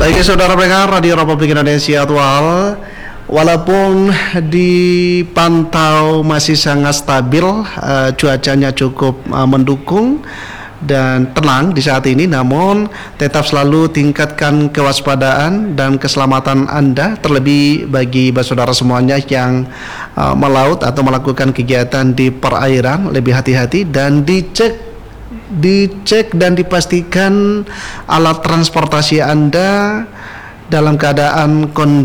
Baik saudara pendengar Radio Republik Indonesia Aktual, walaupun dipantau masih sangat stabil, cuacanya cukup mendukung dan tenang di saat ini, namun tetap selalu tingkatkan kewaspadaan dan keselamatan Anda, terlebih bagi saudara semuanya yang melaut atau melakukan kegiatan di perairan, lebih hati-hati dan dicek dan dipastikan alat transportasi Anda dalam keadaan kondisi